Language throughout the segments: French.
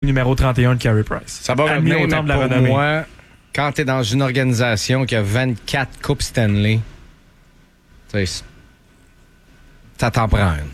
numéro 31 de Carey Price. Ça va admis revenir, au temple de la pour renommée. moi, quand tu es dans une organisation qui a 24 Coupes Stanley, tu sais, ça t'en prend une.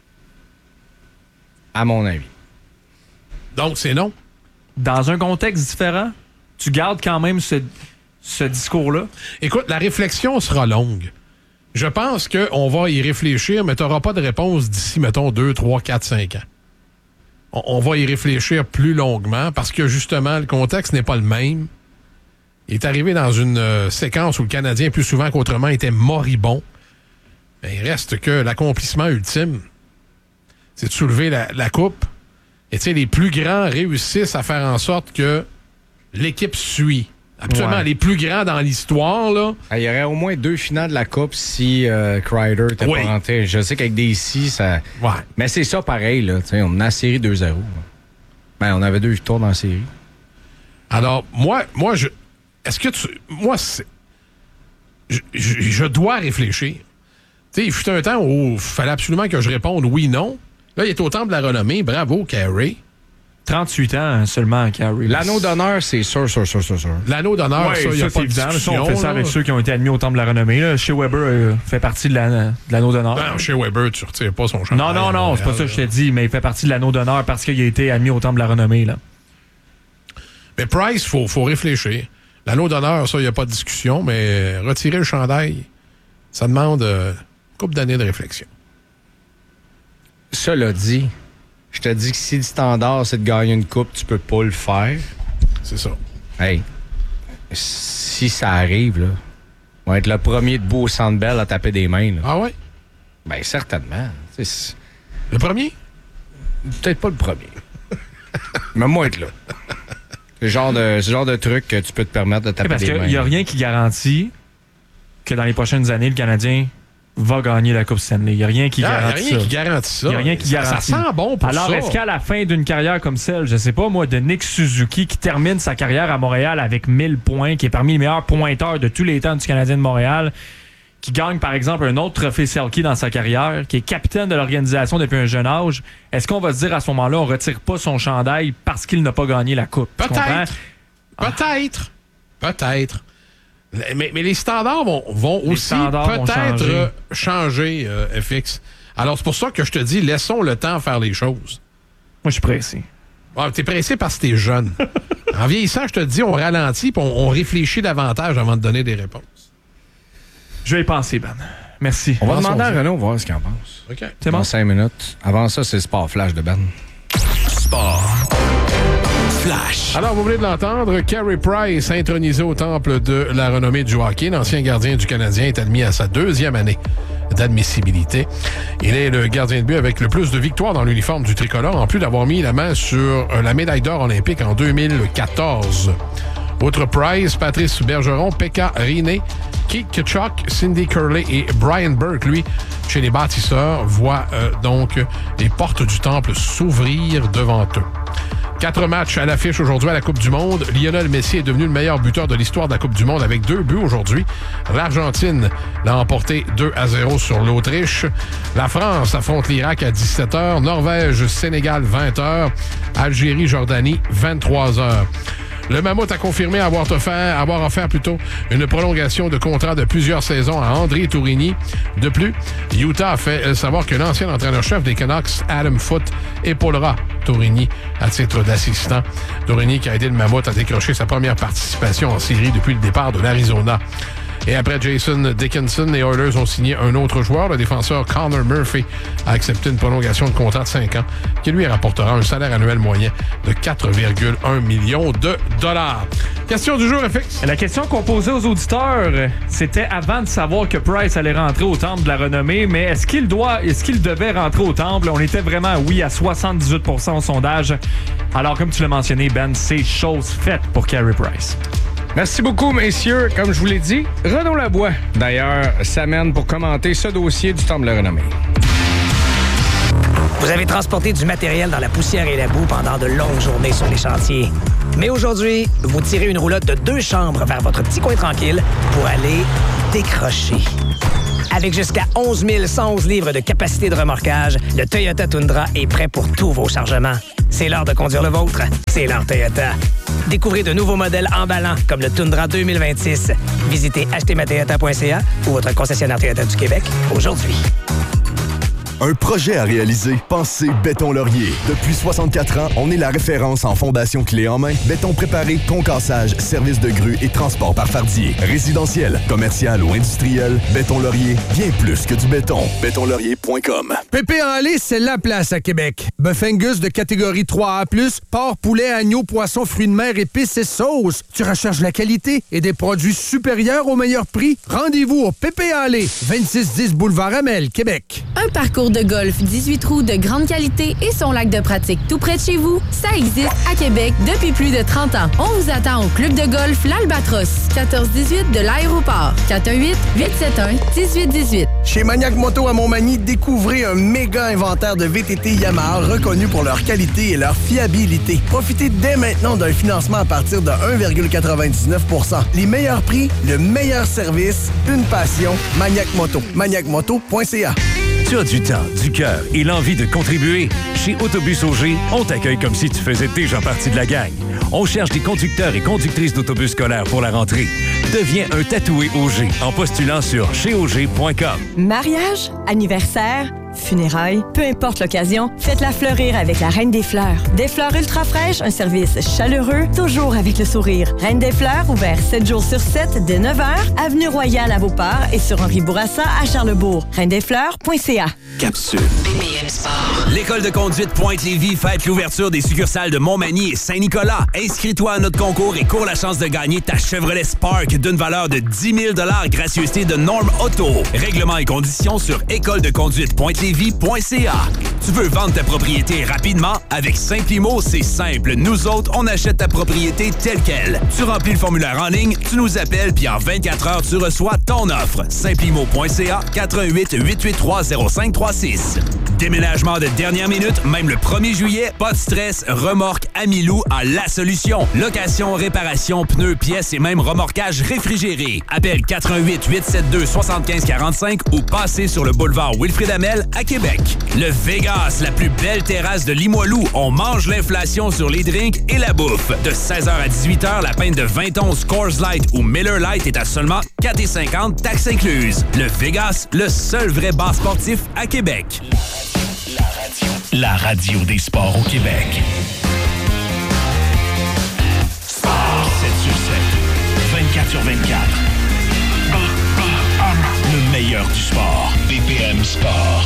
À mon avis. Donc, c'est non. Dans un contexte différent, tu gardes quand même ce discours-là? Écoute, la réflexion sera longue. Je pense qu'on va y réfléchir, mais tu n'auras pas de réponse d'ici, mettons, 2, 3, 4, 5 ans. On va y réfléchir plus longuement parce que, justement, le contexte n'est pas le même. Il est arrivé dans une séquence où le Canadien, plus souvent qu'autrement, était moribond. Mais il reste que l'accomplissement ultime, c'est de soulever la coupe. Et tu sais, les plus grands réussissent à faire en sorte que l'équipe suit. Absolument, les plus grands dans l'histoire, là. Il y aurait au moins 2 finales de la Coupe si Kreider n'était pas rentré. Je sais qu'avec des si, ça... Ouais. Mais c'est ça pareil, là. T'sais, on a la série 2-0. Ben, on avait 2 victoires dans la série. Alors, moi, est-ce que tu... Moi, je dois réfléchir. Tu sais, il fut un temps où il fallait absolument que je réponde oui, non. Là, il est au temple de la renommée. Bravo, Carey. 38 ans seulement, Carey. L'anneau d'honneur, c'est sûr. L'anneau d'honneur, Ouais, ça, il n'y a c'est pas de évident. discussion. Ça, on fait ça avec ceux qui ont été admis au temple de la renommée. Là. Chez Weber fait partie de l'anneau d'honneur. Non, chez Weber, tu ne retires pas son chandail. Non, c'est pas ça que je te dis, mais il fait partie de l'anneau d'honneur parce qu'il a été admis au temple de la renommée. Là. Mais Price, faut réfléchir. L'anneau d'honneur, ça, il n'y a pas de discussion, mais retirer le chandail, ça demande une couple d'années de réflexion. Cela dit, je te dis que si le standard, c'est de gagner une coupe, tu peux pas le faire. C'est ça. Hey, si ça arrive, là, on va être le premier debout au Centre Bell à taper des mains. Là. Ah ouais? Ben, certainement. Le premier? Peut-être pas le premier. Mais moi, être là. C'est le genre de truc que tu peux te permettre de taper Parce des mains. qu'il n'y a rien qui garantit que dans les prochaines années, le Canadien va gagner la Coupe Stanley. Il n'y a rien qui garantit ça. Il n'y a rien qui garantit ça. Il n'y a rien qui garantit. Ça sent bon pour Alors, ça. est-ce qu'à la fin d'une carrière comme celle, je sais pas moi, de Nick Suzuki, qui termine sa carrière à Montréal avec 1000 points, qui est parmi les meilleurs pointeurs de tous les temps du Canadien de Montréal, qui gagne, par exemple, un autre trophée Selke dans sa carrière, qui est capitaine de l'organisation depuis un jeune âge, est-ce qu'on va se dire à ce moment-là, on retire pas son chandail parce qu'il n'a pas gagné la Coupe? Peut-être. Mais les standards vont aussi peut-être changer, FX. Alors, c'est pour ça que je te dis, laissons le temps faire les choses. Moi, je suis pressé. Ah, t'es pressé parce que t'es jeune. En vieillissant, je te dis, on ralentit et on réfléchit davantage avant de donner des réponses. Je vais y penser, Ben. Merci. On va demander à Renaud voir ce qu'il en pense. OK. C'est bon? Dans 5 minutes. Avant ça, c'est le Sport Flash de Ben. Sport Flash. Alors, vous venez de l'entendre, Carey Price, intronisé au temple de la renommée du hockey, l'ancien gardien du Canadien, est admis à sa 2e année d'admissibilité. Il est le gardien de but avec le plus de victoires dans l'uniforme du tricolore, en plus d'avoir mis la main sur la médaille d'or olympique en 2014. Outre Price, Patrice Bergeron, Pekka Rinne, Keith Tkachuk, Cindy Curley et Brian Burke, lui, chez les bâtisseurs, voient donc les portes du temple s'ouvrir devant eux. 4 matchs à l'affiche aujourd'hui à la Coupe du Monde. Lionel Messi est devenu le meilleur buteur de l'histoire de la Coupe du Monde avec 2 buts aujourd'hui. L'Argentine l'a emporté 2-0 sur l'Autriche. La France affronte l'Irak à 17h. Norvège, Sénégal, 20h. Algérie, Jordanie, 23h. Le Mammouth a confirmé avoir offert une prolongation de contrat de plusieurs saisons à André Tourigny. De plus, Utah a fait savoir que l'ancien entraîneur-chef des Canucks, Adam Foote, épaulera Tourigny à titre d'assistant. Tourigny qui a aidé le Mammouth à décrocher sa première participation en série depuis le départ de l'Arizona. Et après Jason Dickinson, les Oilers ont signé un autre joueur. Le défenseur Connor Murphy a accepté une prolongation de contrat de 5 ans qui lui rapportera un salaire annuel moyen de 4,1 millions de dollars. Question du jour, FX. La question qu'on posait aux auditeurs, c'était avant de savoir que Price allait rentrer au temple de la renommée, mais est-ce qu'il devait rentrer au temple? On était vraiment oui à 78% au sondage. Alors, comme tu l'as mentionné, Ben, c'est chose faite pour Carey Price. Merci beaucoup, messieurs. Comme je vous l'ai dit, Renaud Laboie, d'ailleurs, s'amène pour commenter ce dossier du temple de la renommée. Vous avez transporté du matériel dans la poussière et la boue pendant de longues journées sur les chantiers. Mais aujourd'hui, vous tirez une roulotte de 2 chambres vers votre petit coin tranquille pour aller décrocher. Avec jusqu'à 11 111 livres de capacité de remorquage, le Toyota Tundra est prêt pour tous vos chargements. C'est l'heure de conduire le vôtre. C'est l'heure Toyota. Découvrez de nouveaux modèles emballants comme le Tundra 2026. Visitez achetezmatoyota.ca ou votre concessionnaire Toyota du Québec aujourd'hui. Un projet à réaliser? Pensez Béton Laurier. Depuis 64 ans, on est la référence en fondation clé en main. Béton préparé, concassage, service de grue et transport par fardier. Résidentiel, commercial ou industriel, Béton Laurier, bien plus que du béton. Bétonlaurier.com. Pépé en lait, c'est la place à Québec. Bœuf Angus de catégorie 3A+, porc, poulet, agneau, poisson, fruits de mer, épices et sauces. Tu recherches la qualité et des produits supérieurs au meilleur prix? Rendez-vous au Pépé en lait, 2610 Boulevard Amel, Québec. Un parcours de golf 18 trous de grande qualité et son lac de pratique tout près de chez vous, ça existe à Québec depuis plus de 30 ans. On vous attend au club de golf L'Albatros, 1418 de l'aéroport, 418-871-1818. Chez Maniac Moto à Montmagny, découvrez un méga inventaire de VTT Yamaha reconnus pour leur qualité et leur fiabilité. Profitez dès maintenant d'un financement à partir de 1,99 %. Les meilleurs prix, le meilleur service, une passion, Maniac Moto. maniacmoto.ca. Tu as du temps, du cœur et l'envie de contribuer? Chez Autobus Auger, on t'accueille comme si tu faisais déjà partie de la gang. On cherche des conducteurs et conductrices d'autobus scolaires pour la rentrée. Deviens un tatoué Auger en postulant sur cheauger.com. Mariage, anniversaire, funérailles, peu importe l'occasion, faites-la fleurir avec la Reine des Fleurs. Des fleurs ultra fraîches, un service chaleureux, toujours avec le sourire. Reine des Fleurs, ouvert 7 jours sur 7 dès 9h, avenue Royale à Beauport et sur Henri Bourassa à Charlesbourg. reindesfleurs.ca. Capsule. BPM Sport. L'école de conduite Pointe-Lévis fête l'ouverture des succursales de Montmagny et Saint-Nicolas. Inscris-toi à notre concours et cours la chance de gagner ta Chevrolet Spark d'une valeur de 10 000 $, gracieuseté de Norm Auto. Règlements et conditions sur écoledeconduitepointe-lévis.ca. Tu veux vendre ta propriété rapidement? Avec Simplimo, c'est simple. Nous autres, on achète ta propriété telle quelle. Tu remplis le formulaire en ligne, tu nous appelles, puis en 24 heures, tu reçois ton offre. Simplimo.ca, 418-883-0536. Déménagement de dernière minute, même le 1er juillet, pas de stress, remorque Amilou a la solution. Location, réparation, pneus, pièces et même remorquage réfrigéré. Appelle 418-872-7545 ou passez sur le boulevard Wilfrid Amel à Québec. Le Vegas, la plus belle terrasse de Limoilou. On mange l'inflation sur les drinks et la bouffe. De 16h à 18h, la pinte de 20 onces Coors Light ou Miller Light est à seulement 4,50 taxes incluses. Le Vegas, le seul vrai bar sportif à Québec. La radio des sports au Québec. Sport 7 sur 7, 24 sur 24. Le meilleur du sport. BPM Sport.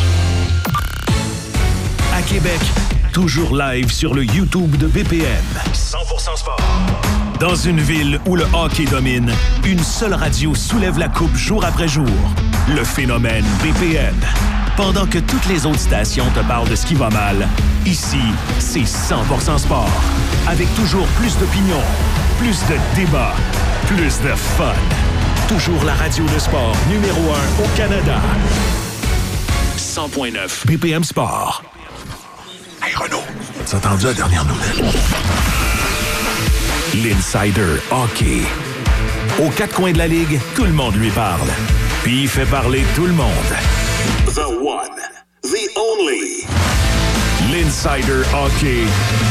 À Québec, toujours live sur le YouTube de BPM. 100% sport. Dans une ville où le hockey domine, une seule radio soulève la coupe jour après jour. Le phénomène BPM. Pendant que toutes les autres stations te parlent de ce qui va mal, ici, c'est 100% sport. Avec toujours plus d'opinions, plus de débats, plus de fun. Toujours la radio de sport numéro 1 au Canada. 100.9 BPM Sport. Hey Renaud, t'as entendu la dernière nouvelle? L'Insider Hockey. Aux quatre coins de la Ligue, tout le monde lui parle. Puis il fait parler tout le monde. The one, the only. L'Insider Hockey.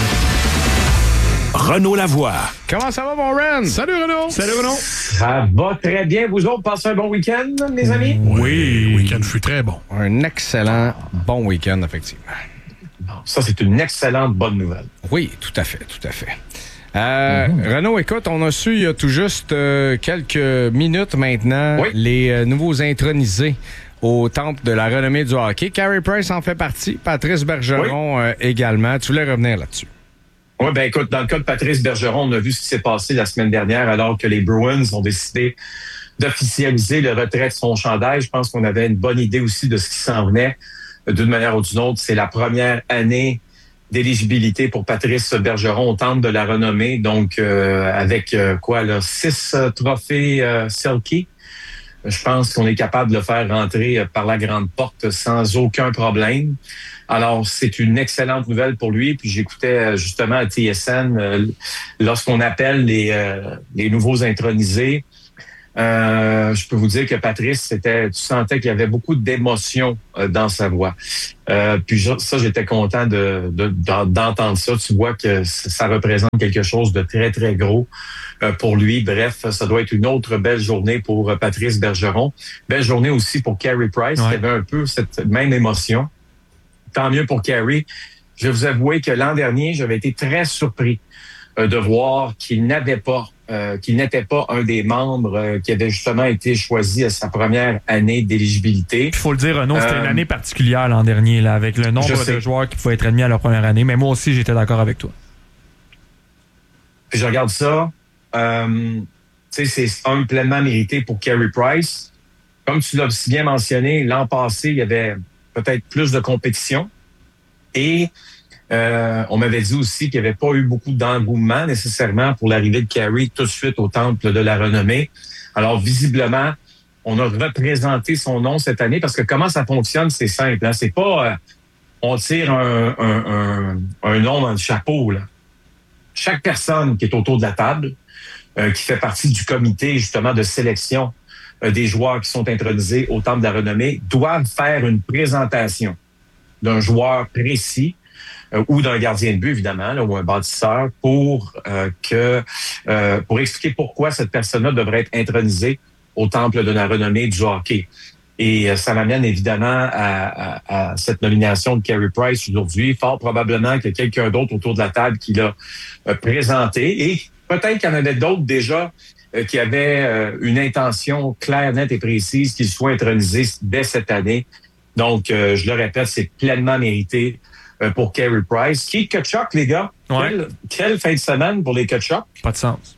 Renaud Lavoie. Comment ça va, mon Ren? Salut Renaud! Salut Renaud! Ça va très bien. Vous autres, passez un bon week-end, mes amis? Oui, le week-end fut très bon. Un excellent bon week-end, effectivement. Ça, c'est une excellente bonne nouvelle. Oui, tout à fait, tout à fait. Renaud, écoute, on a su il y a tout juste quelques minutes maintenant les nouveaux intronisés au temple de la renommée du hockey. Carey Price en fait partie, Patrice Bergeron également. Tu voulais revenir là-dessus? Oui, ben écoute, dans le cas de Patrice Bergeron, on a vu ce qui s'est passé la semaine dernière alors que les Bruins ont décidé d'officialiser le retrait de son chandail. Je pense qu'on avait une bonne idée aussi de ce qui s'en venait d'une manière ou d'une autre. C'est la première année d'éligibilité pour Patrice Bergeron au temple de la renommée. Donc, avec 6 trophées Selke. Je pense qu'on est capable de le faire rentrer par la grande porte sans aucun problème. Alors, c'est une excellente nouvelle pour lui. Puis j'écoutais justement à TSN lorsqu'on appelle les nouveaux intronisés. je peux vous dire que Patrice, tu sentais qu'il y avait beaucoup d'émotion dans sa voix. Puis ça, j'étais content d'entendre ça. Tu vois que ça représente quelque chose de très, très gros pour lui. Bref, ça doit être une autre belle journée pour Patrice Bergeron. Belle journée aussi pour Carey Price, qui avait un peu cette même émotion. Tant mieux pour Carey. Je vais vous avouer que l'an dernier, j'avais été très surpris de voir qu'il n'était pas un des membres qui avait justement été choisi à sa première année d'éligibilité. Il faut le dire, Renaud, c'était une année particulière l'an dernier, là, avec le nombre de joueurs qui pouvaient être admis à leur première année. Mais moi aussi, j'étais d'accord avec toi. Puis je regarde ça. C'est pleinement mérité pour Carey Price. Comme tu l'as si bien mentionné, l'an passé, il y avait peut-être plus de compétition. Et on m'avait dit aussi qu'il n'y avait pas eu beaucoup d'engouement nécessairement pour l'arrivée de Carey tout de suite au Temple de la Renommée. Alors, visiblement, on a représenté son nom cette année parce que comment ça fonctionne, c'est simple. Hein? C'est pas on tire un nom dans le chapeau. Là. Chaque personne qui est autour de la table, qui fait partie du comité justement de sélection des joueurs qui sont intronisés au Temple de la Renommée, doivent faire une présentation d'un joueur précis ou d'un gardien de but, évidemment, là, ou un bâtisseur, pour expliquer pourquoi cette personne-là devrait être intronisée au Temple de la Renommée du hockey. Et ça m'amène évidemment à cette nomination de Carey Price aujourd'hui. Fort probablement qu'il y a quelqu'un d'autre autour de la table qui l'a présenté. Et peut-être qu'il y en avait d'autres déjà qui avaient une intention claire, nette et précise qu'il soit intronisé dès cette année. Donc, je le répète, c'est pleinement mérité pour Carey Price. Keith Tkachuk, les gars, quelle fin de semaine pour les Tkachuk? Pas de sens.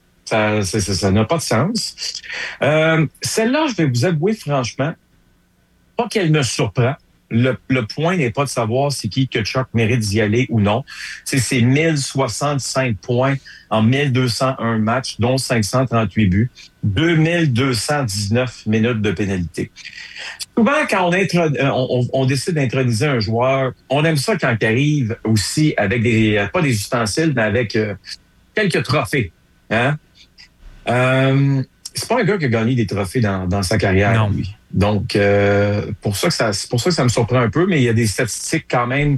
Ça n'a pas de sens. Celle-là, je vais vous avouer franchement, pas qu'elle me surprend. Le point n'est pas de savoir si Keith Tkachuk mérite d'y aller ou non. C'est 1065 points en 1201 matchs, dont 538 buts, 2219 minutes de pénalité. Souvent, quand on décide d'introniser un joueur, on aime ça quand il arrive aussi avec pas des ustensiles, mais avec quelques trophées. Hein? C'est pas un gars qui a gagné des trophées dans sa carrière, lui. Donc, c'est pour ça que ça me surprend un peu, mais il y a des statistiques quand même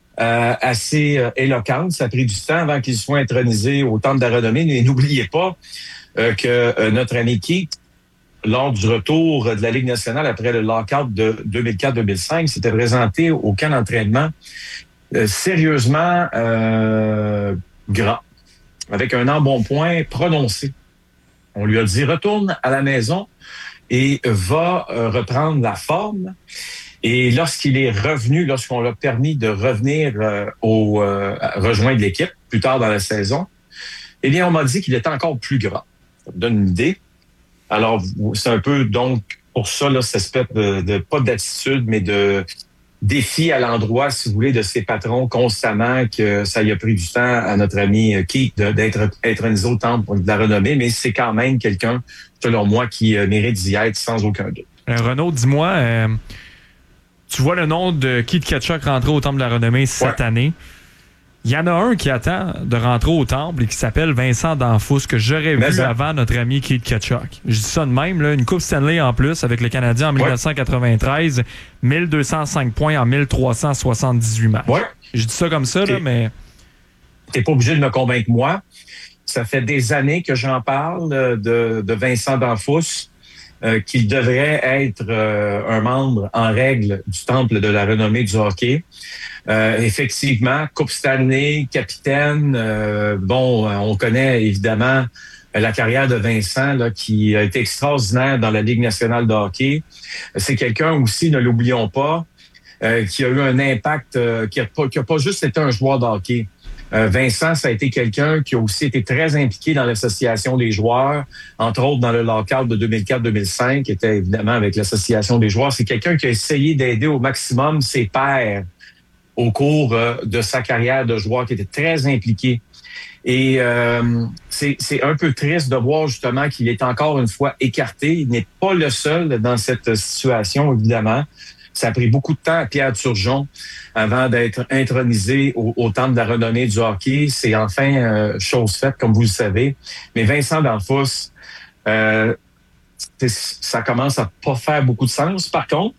assez éloquentes. Ça a pris du temps avant qu'il soit intronisé au Temple de la Renommée. Mais n'oubliez pas que notre ami Keith, lors du retour de la Ligue nationale après le lockout de 2004-2005, s'était présenté au camp d'entraînement sérieusement gras, avec un embonpoint prononcé. On lui a dit « Retourne à la maison et va reprendre la forme ». Et lorsqu'il est revenu, lorsqu'on l'a permis de revenir rejoindre l'équipe plus tard dans la saison, eh bien, on m'a dit qu'il était encore plus gras. Ça me donne une idée. Alors, c'est un peu, donc, pour ça, là, cette espèce de pas d'attitude, mais de défi à l'endroit, si vous voulez, de ses patrons constamment, que ça y a pris du temps à notre ami Keith d'être intronisé au Temple de la Renommée, mais c'est quand même quelqu'un, selon moi, qui mérite d'y être sans aucun doute. Renaud, dis-moi, tu vois le nom de Keith Tkachuk rentrer au Temple de la Renommée cette année. Il y en a un qui attend de rentrer au Temple et qui s'appelle Vincent Danfous, que j'aurais vu avant notre ami Keith Tkachuk. Je dis ça de même, là, une Coupe Stanley en plus avec le Canadien en 1993, 1205 points en 1378 matchs. Je dis ça comme ça, là, mais... T'es pas obligé de me convaincre, moi. Ça fait des années que j'en parle de Vincent Danfous, qu'il devrait être un membre en règle du Temple de la Renommée du hockey. Effectivement, Coupe Stanley, capitaine. On connaît évidemment la carrière de Vincent là, qui a été extraordinaire dans la Ligue nationale de hockey. C'est quelqu'un aussi, ne l'oublions pas, qui a eu un impact, qui a pas juste été un joueur de hockey. Vincent, ça a été quelqu'un qui a aussi été très impliqué dans l'association des joueurs, entre autres dans le lockout de 2004-2005, qui était évidemment avec l'association des joueurs. C'est quelqu'un qui a essayé d'aider au maximum ses pairs au cours de sa carrière de joueur, qui était très impliqué. Et c'est un peu triste de voir justement qu'il est encore une fois écarté. Il n'est pas le seul dans cette situation, évidemment. Ça a pris beaucoup de temps à Pierre Turgeon avant d'être intronisé au Temple de la Renommée du hockey. C'est enfin chose faite, comme vous le savez. Mais Vincent Danfous, ça commence à pas faire beaucoup de sens. Par contre,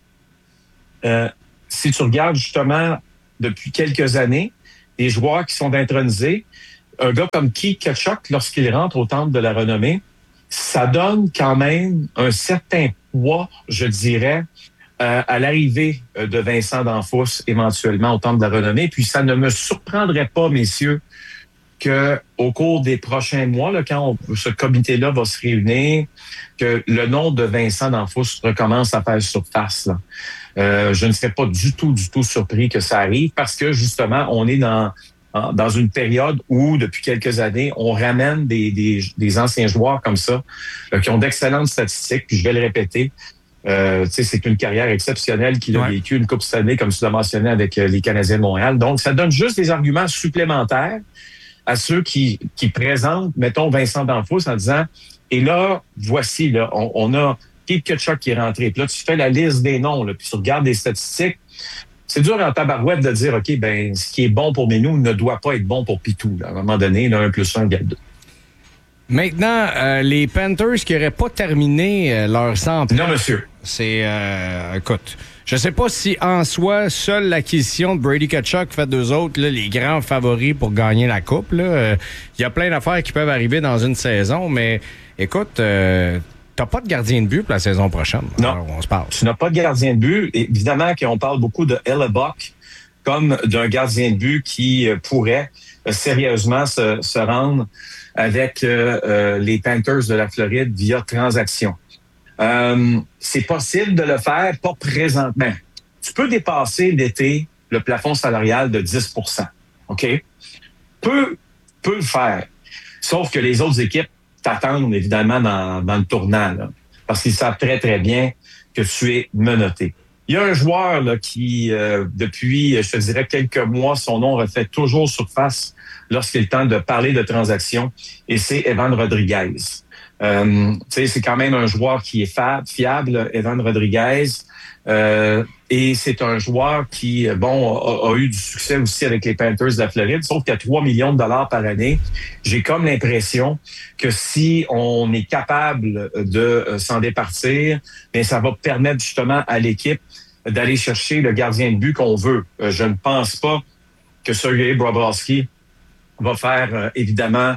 si tu regardes justement depuis quelques années, les joueurs qui sont intronisés, un gars comme Keith Tkachuk, lorsqu'il rentre au Temple de la Renommée, ça donne quand même un certain poids, je dirais, à l'arrivée de Vincent Danfousse, éventuellement au Temple de la Renommée. Puis ça ne me surprendrait pas, messieurs, qu'au cours des prochains mois, là, quand ce comité-là va se réunir, que le nom de Vincent Danfousse recommence à faire surface. Là. Je ne serais pas du tout surpris que ça arrive parce que, justement, on est dans une période où, depuis quelques années, on ramène des anciens joueurs comme ça, qui ont d'excellentes statistiques, puis je vais le répéter. C'est une carrière exceptionnelle qu'il a vécu, une Coupe Stanley, comme tu l'as mentionné, avec les Canadiens de Montréal. Donc, ça donne juste des arguments supplémentaires à ceux qui présentent, mettons, Vincent Danfousse en disant, et là, voici, là, on a Keith Tkachuk qui est rentré. Puis là, tu fais la liste des noms, là, puis tu regardes les statistiques. C'est dur en tabarouette de dire, OK, ben ce qui est bon pour Menou ne doit pas être bon pour Pitou. Là. À un moment donné, là, 1+1 égale 2. Maintenant, les Panthers qui n'auraient pas terminé leur 100 points. Non, monsieur. C'est, écoute, je sais pas si en soi, seule l'acquisition de Brady Tkachuk fait d'eux autres là, les grands favoris pour gagner la Coupe. Il y a plein d'affaires qui peuvent arriver dans une saison, mais écoute, t'as pas de gardien de but pour la saison prochaine. Non, alors, on se parle. Tu n'as pas de gardien de but. Et évidemment qu'on parle beaucoup de Hellebuck comme d'un gardien de but qui pourrait sérieusement se rendre avec les Panthers de la Floride via transaction. C'est possible de le faire, pas présentement. Tu peux dépasser l'été le plafond salarial de 10 %. OK? Peut le faire. Sauf que les autres équipes t'attendent évidemment dans le tournant, là, parce qu'ils savent très, très bien que tu es menotté. Il y a un joueur là, qui, depuis, je te dirais, quelques mois, son nom refait toujours surface lorsqu'il est temps de parler de transactions, et c'est Evan Rodriguez. C'est quand même un joueur qui est fiable, Evan Rodriguez. Et c'est un joueur qui, a eu du succès aussi avec les Panthers de la Floride, sauf qu'à 3 millions de dollars par année, j'ai comme l'impression que si on est capable de s'en départir, bien, ça va permettre justement à l'équipe d'aller chercher le gardien de but qu'on veut. Je ne pense pas que Sergei Bobrovsky va faire, évidemment,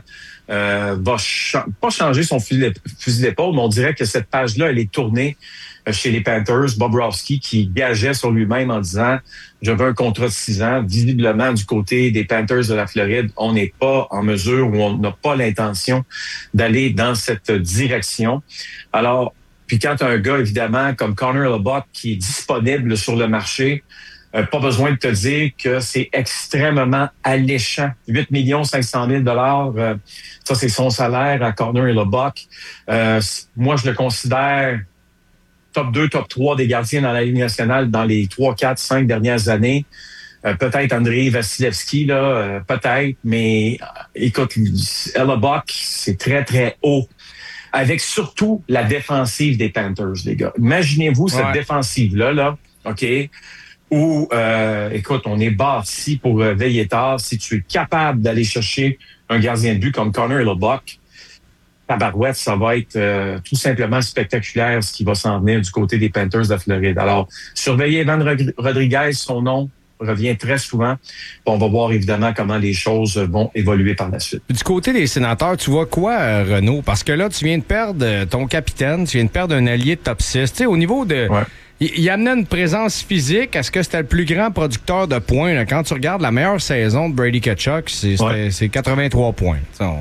pas changer son fusil d'épaule, mais on dirait que cette page-là, elle est tournée chez les Panthers. Bobrovsky qui gageait sur lui-même en disant « Je veux un contrat de 6 ans ». Visiblement, du côté des Panthers de la Floride, on n'est pas en mesure ou on n'a pas l'intention d'aller dans cette direction. Alors, puis quand tu as un gars, évidemment, comme Connor Hellebuck qui est disponible sur le marché, pas besoin de te dire que c'est extrêmement alléchant. 8 500 000 $, ça, c'est son salaire à Connor Hellebuck. Moi, je le considère top 2, top 3 des gardiens dans la Ligue nationale dans les 3, 4, 5 dernières années. Peut-être Andrei Vasilevski, là, peut-être, mais écoute, Hellebuck, c'est très, très haut. Avec surtout la défensive des Panthers, les gars. Imaginez-vous cette défensive-là, là, OK, où, écoute, on est bâti pour veiller tard. Si tu es capable d'aller chercher un gardien de but comme Connor Hellebuck, tabarouette, ça va être tout simplement spectaculaire ce qui va s'en venir du côté des Panthers de la Floride. Alors, surveillez Evan Rodriguez, son nom revient très souvent. On va voir évidemment comment les choses vont évoluer par la suite. Du côté des Sénateurs, tu vois quoi, Renaud? Parce que là, tu viens de perdre ton capitaine, tu viens de perdre un allié de top 6. Tu sais, au niveau de... Ouais. Il amenait une présence physique. Est-ce que c'était le plus grand producteur de points? Là? Quand tu regardes la meilleure saison de Brady Tkachuk, c'est 83 points. On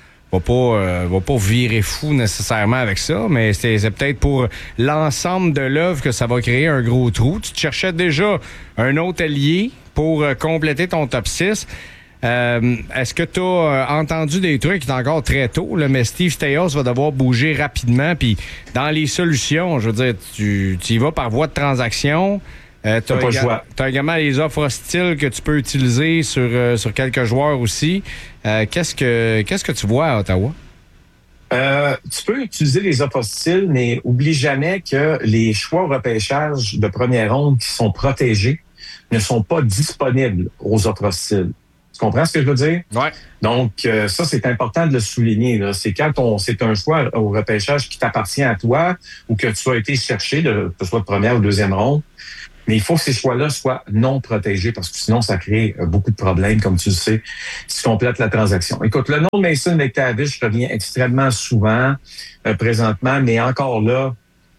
va pas virer fou nécessairement avec ça, mais c'est peut-être pour l'ensemble de l'œuvre que ça va créer un gros trou. Tu te cherchais déjà un autre allié pour compléter ton top 6. Est-ce que tu as entendu des trucs qui sont encore très tôt, là, mais Steve Staios va devoir bouger rapidement, puis dans les solutions, je veux dire, tu y vas par voie de transaction. T'as également les offres hostiles que tu peux utiliser sur quelques joueurs aussi. Qu'est-ce que tu vois à Ottawa? Tu peux utiliser les offres hostiles, mais oublie jamais que les choix au repêchage de première ronde qui sont protégés ne sont pas disponibles aux offres hostiles. Tu comprends ce que je veux dire? Ouais. Donc, ça, c'est important de le souligner. Là. C'est quand c'est un choix au repêchage qui t'appartient à toi ou que tu as été cherché, que ce soit de première ou deuxième ronde. Mais il faut que ces choix-là soient non protégés parce que sinon, ça crée beaucoup de problèmes, comme tu le sais, si tu complètes la transaction. Écoute, le nom de Mason McTavish revient extrêmement souvent présentement, mais encore là,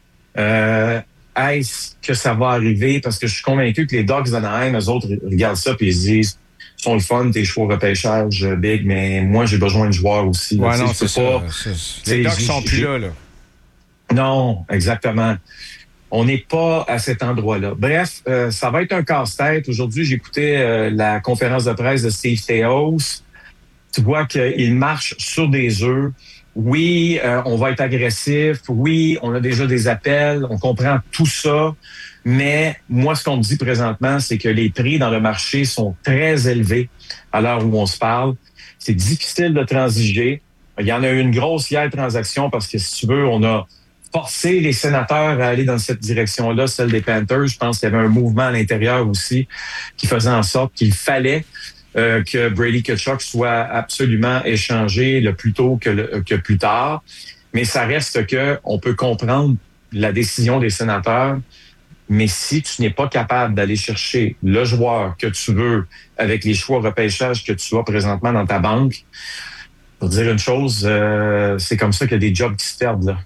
est-ce que ça va arriver? Parce que je suis convaincu que les Dogs d'Anaheim, eux autres, regardent ça et ils se disent sont le fun, tes choix au repêchage, Big, mais moi, j'ai besoin de joueurs aussi. Ouais, non, c'est ça. Les Dogs sont plus là. Non, exactement. On n'est pas à cet endroit-là. Bref, ça va être un casse-tête. Aujourd'hui, j'écoutais la conférence de presse de Steve Theos. Tu vois qu'il marche sur des œufs. Oui, on va être agressif. Oui, on a déjà des appels. On comprend tout ça. Mais moi, ce qu'on me dit présentement, c'est que les prix dans le marché sont très élevés à l'heure où on se parle. C'est difficile de transiger. Il y en a eu une grosse hier transaction parce que, si tu veux, on a forcé les sénateurs à aller dans cette direction-là, celle des Panthers. Je pense qu'il y avait un mouvement à l'intérieur aussi qui faisait en sorte qu'il fallait que Brady Tkachuk soit absolument échangé le plus tôt que plus tard. Mais ça reste que on peut comprendre la décision des sénateurs. Mais si tu n'es pas capable d'aller chercher le joueur que tu veux avec les choix repêchage que tu as présentement dans ta banque, pour dire une chose, c'est comme ça qu'il y a des jobs qui se perdent, là.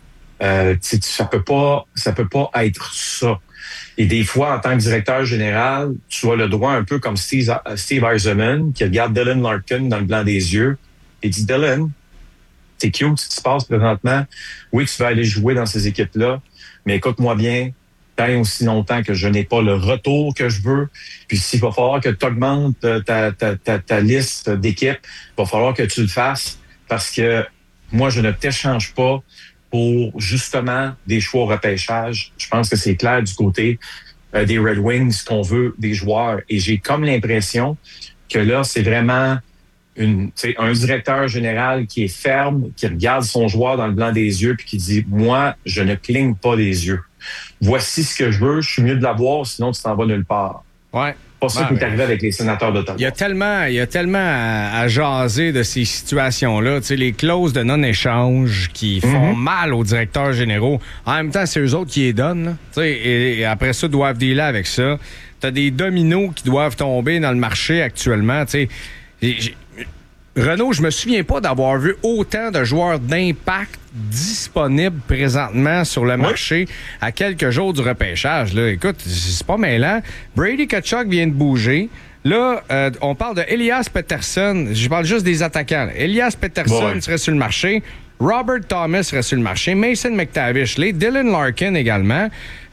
Ça peut pas être ça. Et des fois, en tant que directeur général, tu as le droit, un peu comme Steve Yzerman, qui regarde Dylan Larkin dans le blanc des yeux et dit, Dylan, c'est cute ce qui se passe présentement. Oui, tu vas aller jouer dans ces équipes-là, mais écoute-moi bien, tant aussi longtemps que je n'ai pas le retour que je veux, puis s'il va falloir que tu augmentes ta liste d'équipes, il va falloir que tu le fasses parce que moi, je ne t'échange pas pour justement des choix au repêchage. Je pense que c'est clair du côté des Red Wings qu'on veut des joueurs. Et j'ai comme l'impression que là, c'est vraiment un directeur général qui est ferme, qui regarde son joueur dans le blanc des yeux puis qui dit « Moi, je ne cligne pas les yeux. Voici ce que je veux, je suis mieux de l'avoir, sinon tu t'en vas nulle part. » Ouais. Pas ça qui est arrivé avec les sénateurs d'Ottawa. Il y a tellement à jaser de ces situations-là. Tu sais, les clauses de non-échange qui font mal aux directeurs généraux. En même temps, c'est eux autres qui les donnent. Là. Tu sais, et après ça, doivent dealer avec ça. Tu as des dominos qui doivent tomber dans le marché actuellement. Tu sais, Renaud, je me souviens pas d'avoir vu autant de joueurs d'impact disponibles présentement sur le marché à quelques jours du repêchage. Là. Écoute, c'est pas mêlant. Brady Tkachuk vient de bouger. Là, on parle de Elias Pettersson. Je parle juste des attaquants. Elias Pettersson serait sur le marché. Robert Thomas serait sur le marché. Mason McTavish, Dylan Larkin également.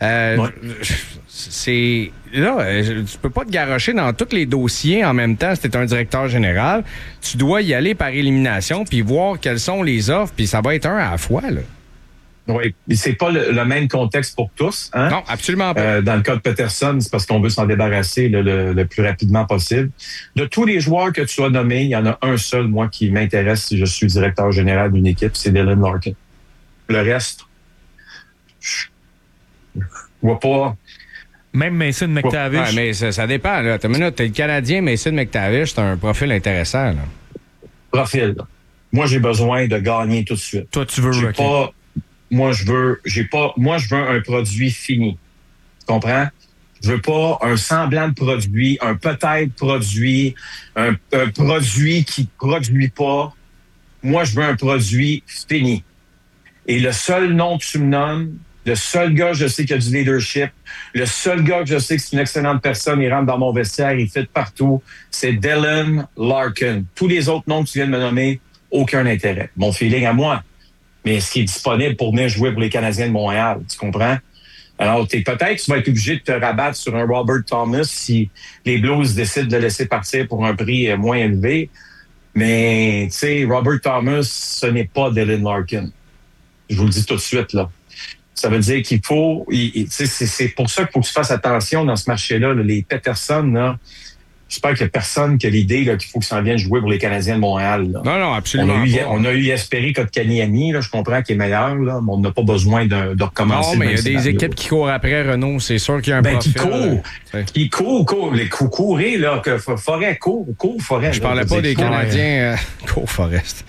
C'est... Là, tu peux pas te garrocher dans tous les dossiers en même temps si t'es un directeur général. Tu dois y aller par élimination puis voir quelles sont les offres, puis ça va être un à la fois, là. Oui, mais c'est pas le même contexte pour tous. Hein? Non, absolument pas. Dans le cas de Pettersson, c'est parce qu'on veut s'en débarrasser le plus rapidement possible. De tous les joueurs que tu as nommés, il y en a un seul, moi, qui m'intéresse si je suis directeur général d'une équipe, c'est Dylan Larkin. Le reste, je vois pas... Même Mason McTavish. Ouais, mais ça dépend. Là. T'as le Canadien, Mason McTavish, c'est un profil intéressant. Là. Profil. Moi, j'ai besoin de gagner tout de suite. Toi, tu veux Moi, je veux un produit fini. Tu comprends? Je veux pas un semblant de produit, un peut-être produit, un produit qui produit pas. Moi, je veux un produit fini. Et le seul nom que tu me nommes, le seul gars que je sais qui a du leadership, le seul gars que je sais que c'est une excellente personne, il rentre dans mon vestiaire, il fit partout, c'est Dylan Larkin. Tous les autres noms que tu viens de me nommer, aucun intérêt. Mon feeling à moi. Mais ce qui est disponible pour venir jouer pour les Canadiens de Montréal, tu comprends? Alors, peut-être que tu vas être obligé de te rabattre sur un Robert Thomas si les Blues décident de le laisser partir pour un prix moins élevé. Mais, tu sais, Robert Thomas, ce n'est pas Dylan Larkin. Je vous le dis tout de suite, là. Ça veut dire qu'il faut... c'est pour ça qu'il faut que tu fasses attention dans ce marché-là. Là, les Pettersson, là, j'espère qu'il n'y a personne qui a l'idée là, qu'il faut que ça vienne jouer pour les Canadiens de Montréal. Là. Non, absolument. On a eu espéré Kotkaniemi, je comprends qu'il est meilleur, là, mais on n'a pas besoin de recommencer. Non, mais il y a des équipes qui courent après Renault, c'est sûr qu'il y a un profil. Qui court. Les courir, là, que Forêt court, Forêt. Je parlais pas des Canadiens. Court Forest.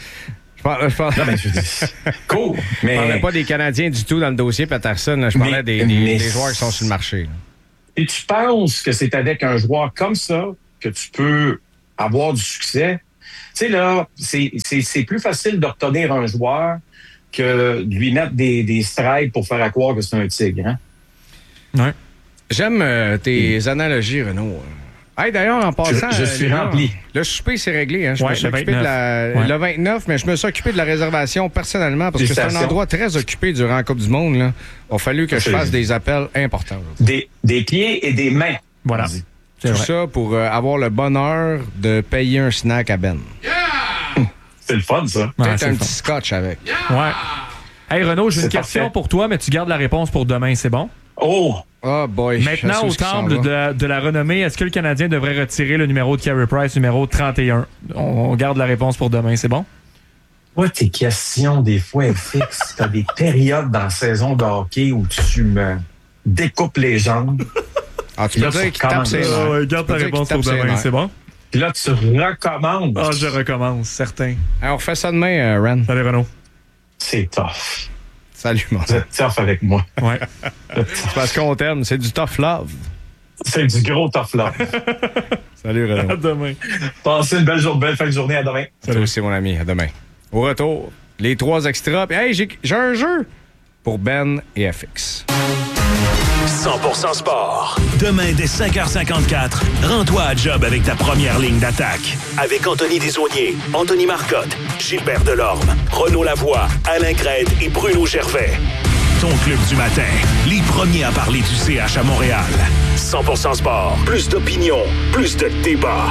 Cool, mais... Je parlais pas des Canadiens du tout dans le dossier Patterson. Là. Je parlais des joueurs qui sont sur le marché. Là. Et tu penses que c'est avec un joueur comme ça que tu peux avoir du succès? Tu sais, là, c'est plus facile d'obtenir un joueur que de lui mettre des strikes pour faire croire que c'est un tigre. Hein? Ouais. J'aime tes analogies, Renaud. Hey, d'ailleurs, en passant... Je suis rempli. Le souper, c'est réglé. Hein? Je me suis occupé le 29, mais je me suis occupé de la réservation personnellement parce que c'est un endroit très occupé durant la Coupe du Monde. Là. Il a fallu que je fasse des appels importants. Des pieds et des mains. Voilà. Tout ça pour avoir le bonheur de payer un snack à Ben. Yeah! C'est le fun, ça. Peut-être un petit scotch avec. Yeah! Ouais. Hey, Renaud, j'ai une question pour toi, mais tu gardes la réponse pour demain, c'est bon? Oh boy. Maintenant, au temple de la renommée, est-ce que le Canadien devrait retirer le numéro de Carey Price, numéro 31? On garde la réponse pour demain, c'est bon? Ouais, tes questions, des fois, elles fixes. T'as des périodes dans la saison de hockey où tu me découpes les jambes. Ah, tu peux dire qu'il tape ses mains. Garde ta réponse pour demain, c'est bon? Puis là, tu recommandes. Ah, je recommence, certain. Alors, on refait ça demain, Ren. Salut, Renaud. C'est tough. Salut, mon. Vous êtes tough avec moi. Ouais. C'est parce qu'on t'aime. C'est du tough love. C'est du gros tough love. Salut, Renaud. À demain. Passez une belle fin de journée. À demain. Salut aussi, mon ami. À demain. Au retour, les 3 extras. Puis, hey, j'ai un jeu pour Ben et FX. 100% sport. Demain, dès 5h54, rends-toi à job avec ta première ligne d'attaque. Avec Anthony Desaulniers, Anthony Marcotte, Gilbert Delorme, Renaud Lavoie, Alain Crête et Bruno Gervais. Ton club du matin, les premiers à parler du CH à Montréal. 100% sport. Plus d'opinion, plus de débat.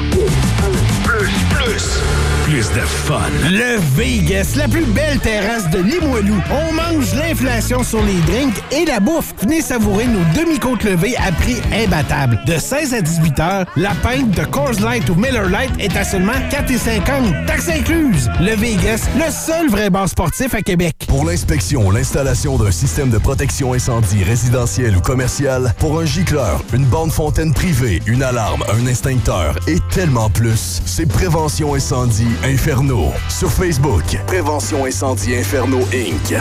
Plus de fun. Le Vegas, la plus belle terrasse de Limoilou. On mange l'inflation sur les drinks et la bouffe. Venez savourer nos demi-côtes levées à prix imbattable. De 16 à 18 heures, la pinte de Coors Light ou Miller Light est à seulement 4,50 $, taxes incluses. Le Vegas, le seul vrai bar sportif à Québec. Pour l'inspection, l'installation d'un système de protection incendie résidentiel ou commercial, pour un gicleur, une borne fontaine privée, une alarme, un extincteur et tellement plus, c'est Prévention Incendie Inferno. Sur Facebook, Prévention Incendie Inferno Inc.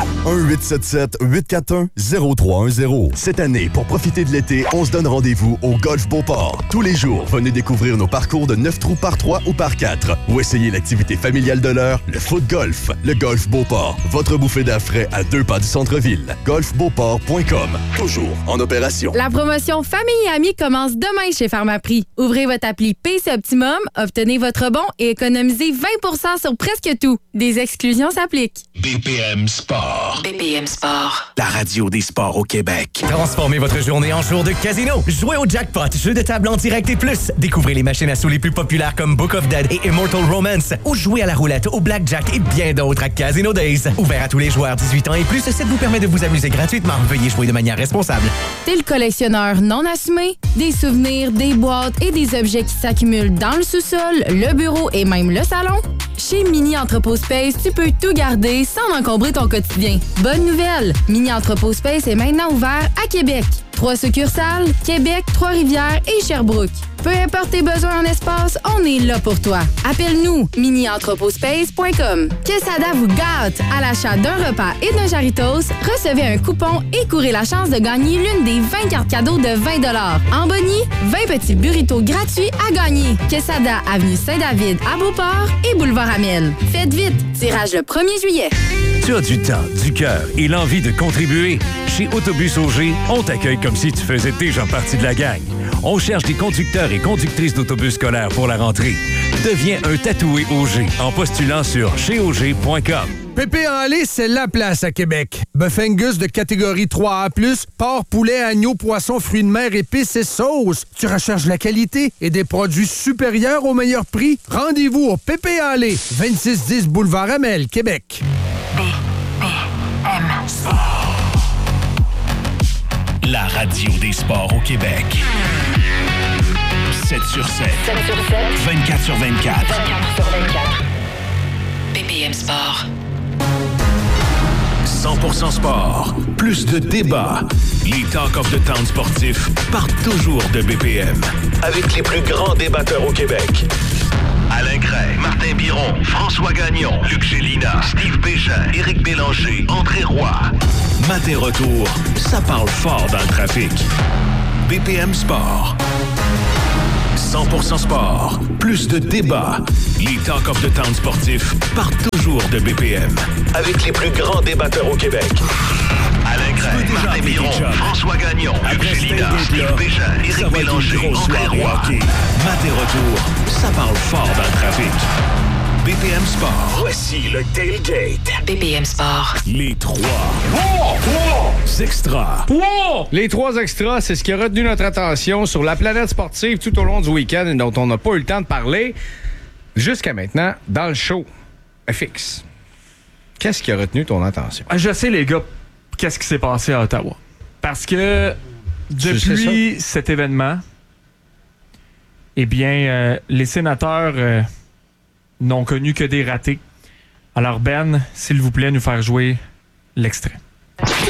1-877-841-0310. Cette année, pour profiter de l'été, on se donne rendez-vous au Golf Beauport. Tous les jours, venez découvrir nos parcours de 9 trous par 3 ou par 4 ou essayer l'activité familiale de l'heure, le foot golf. Le Golf Beauport, votre bouffée d'air frais à 2 pas du centre-ville. golfbeauport.com, toujours en opération. La promotion Famille et Amis commence demain chez Pharmaprix. Ouvrez votre appli PC Optimum, obtenez votre bon et économisez 20% sur presque tout. Des exclusions s'appliquent. BPM Sport. BPM Sport. La radio des sports au Québec. Transformez votre journée en jour de casino. Jouez au jackpot, jeu de table en direct et plus. Découvrez les machines à sous les plus populaires comme Book of Dead et Immortal Romance. Ou jouez à la roulette, au blackjack et bien d'autres à Casino Days. Ouvert à tous les joueurs 18 ans et plus, ce site vous permet de vous amuser gratuitement. Veuillez jouer de manière responsable. T'es le collectionneur non assumé? Des souvenirs, des boîtes et des objets qui s'accumulent dans le sous-sol, le bureau et même le salon? Chez Mini Entrepôt Space, tu peux tout garder sans encombrer ton quotidien. Bonne nouvelle! Mini Entrepôt Space est maintenant ouvert à Québec. 3 succursales, Québec, Trois-Rivières et Sherbrooke. Peu importe tes besoins en espace, on est là pour toi. Appelle-nous, minientrepotspace.com. Quesada vous gâte! À l'achat d'un repas et d'un Jarritos, recevez un coupon et courez la chance de gagner l'une des 20 cartes cadeaux de 20 $. En boni, 20 petits burritos gratuits à gagner. Quesada, avenue Saint-David à Beauport et boulevard Amiel. Faites vite, tirage le 1er juillet. Tu as du temps, du cœur et l'envie de contribuer? Chez Autobus Auger, on t'accueille comme si tu faisais déjà partie de la gang. On cherche des conducteurs et conductrices d'autobus scolaires pour la rentrée. Deviens un tatoué Auger en postulant sur cheauger.com. Pépé en lait, c'est la place à Québec. Bœuf Angus de catégorie 3A+, porc, poulet, agneau, poisson, fruits de mer, épices et sauces. Tu recherches la qualité et des produits supérieurs au meilleur prix? Rendez-vous au Pépé en lait, 2610 boulevard Amel, Québec. BPM Sport. La radio des sports au Québec. 7 sur 7. 7 sur 7. 24 sur 24. 24 sur 24. BPM Sport. 100% sport. Plus de débats. Les Talk of the Town sportifs partent toujours de BPM. Avec les plus grands débatteurs au Québec. Alain Cray, Martin Biron, François Gagnon, Luc Gélina, Steve Bégin, Éric Bélanger, André Roy. Matin retour, ça parle fort dans le trafic. BPM Sport. 100% sport. Plus de débats. Les Talk of the Town sportifs partent toujours de BPM. Avec les plus grands débatteurs au Québec. Alain Cray, Martin Biron, François Gagnon, Luc Gélina, Steve Bégin, Éric Bélanger, André Roy. Matin retour, ça parle fort dans le trafic. BPM Sport. Voici le Tailgate. BPM Sport. Les 3 extras. Les 3 extras, c'est ce qui a retenu notre attention sur la planète sportive tout au long du week-end et dont on n'a pas eu le temps de parler jusqu'à maintenant dans le show. FX, qu'est-ce qui a retenu ton attention? Je sais, les gars, qu'est-ce qui s'est passé à Ottawa. Parce que depuis cet événement, eh bien, les sénateurs n'ont connu que des ratés. Alors Ben, s'il vous plaît, nous faire jouer l'extrait.